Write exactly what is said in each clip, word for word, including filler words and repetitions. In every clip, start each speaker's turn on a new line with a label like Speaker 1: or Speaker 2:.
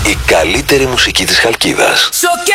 Speaker 1: Η καλύτερη μουσική της Χαλκίδας.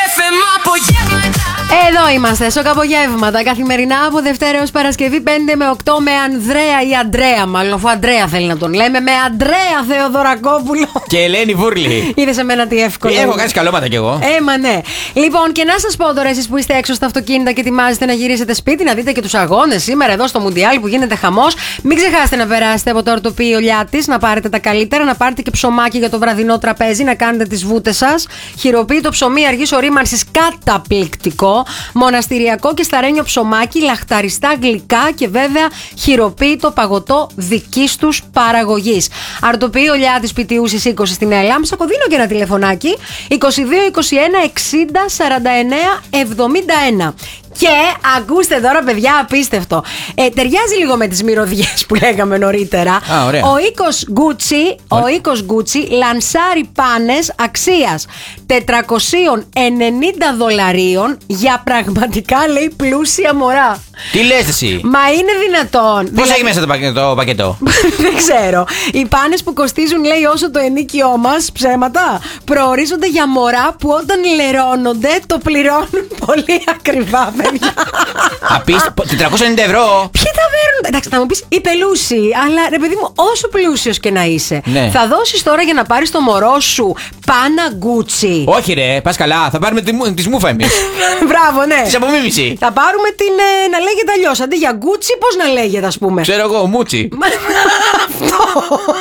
Speaker 2: Εδώ είμαστε, σοκαπογεύματα. Καθημερινά από Δευτέρα έως Παρασκευή πέντε με οκτώ με Ανδρέα ή Αντρέα, μάλλον, αφού Αντρέα θέλει να τον λέμε. Με Αντρέα Θεοδωρακόπουλο.
Speaker 3: Και Ελένη Βούρλη.
Speaker 2: Είδε σε μένα τι εύκολο.
Speaker 3: Έχω κάνει καλώματα κι εγώ.
Speaker 2: Ε, μα ναι. Λοιπόν, και να σας πω τώρα, εσείς που είστε έξω στα αυτοκίνητα και ετοιμάζετε να γυρίσετε σπίτι, να δείτε και τους αγώνες σήμερα εδώ στο Μουντιάλ που γίνεται χαμός. Μην ξεχάσετε να περάσετε από το ορτοπείο Λιάτης, να πάρετε τα καλύτερα, να πάρετε και ψωμάκι για το βραδινό τραπέζι, να κάνετε τις βούτες σας. Χειροποίητο ψωμί αργής ορίμανσης, καταπληκτικό. Μοναστηριακό και σταρένιο ψωμάκι, λαχταριστά γλυκά και βέβαια χειροποίητο παγωτό δικής τους παραγωγής. Αρτοπείο Λιάτης Πιτιούσης είκοσι στην Ελάμψα. Κωδίνω και ένα τηλεφωνάκι είκοσι δύο είκοσι ένα εξήντα σαράντα εννέα εβδομήντα ένα. Και ακούστε τώρα, παιδιά, απίστευτο. Ε, ταιριάζει λίγο με τις μυρωδιές που λέγαμε νωρίτερα.
Speaker 3: Α, ωραία.
Speaker 2: Ο οίκος Gucci, ο οίκος Gucci λανσάρει πάνες αξίας τετρακόσια ενενήντα δολαρίων για πραγματικά, λέει, πλούσια μωρά.
Speaker 3: Τι λες εσύ?
Speaker 2: Μα είναι δυνατόν?
Speaker 3: Πώς
Speaker 2: Δηλαδή-
Speaker 3: έχει μέσα το πακέτο? Το πακέτο?
Speaker 2: Δεν ξέρω. Οι πάνες που κοστίζουν, λέει, όσο το ενίκιό μας, ψέματα, προορίζονται για μωρά που όταν λερώνονται το πληρώνουν πολύ ακριβά, παιδιά.
Speaker 3: Απίστευτο. τετρακόσια ενενήντα ευρώ.
Speaker 2: Ποιοι τα παίρνουν? Εντάξει, θα μου πεις οι πελούσιοι, αλλά ρε παιδί μου, όσο πλούσιος και να είσαι,
Speaker 3: Ναι.
Speaker 2: θα δώσεις τώρα για να πάρεις το μωρό σου πάνα Gucci?
Speaker 3: Όχι, ρε, πας καλά. Θα πάρουμε τη, μου- τη σμούφα εμείς.
Speaker 2: Μπράβο, ναι.
Speaker 3: Της απομίμηση.
Speaker 2: Θα πάρουμε την. ε, να λέγεται αλλιώς. Αντί για Gucci, πώς να λέγεται, ας πούμε.
Speaker 3: Ξέρω εγώ, Μούτσι.
Speaker 2: Αυτό.